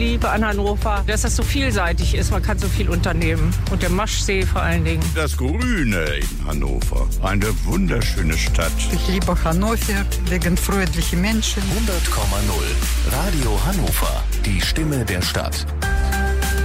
liebe an Hannover, dass das so vielseitig ist. Man kann so viel unternehmen. Und der Maschsee vor allen Dingen. Das Grüne in Hannover. Eine wunderschöne Stadt. Ich liebe Hannover wegen freundlichen Menschen. 100,0 Radio Hannover. Die Stimme der Stadt.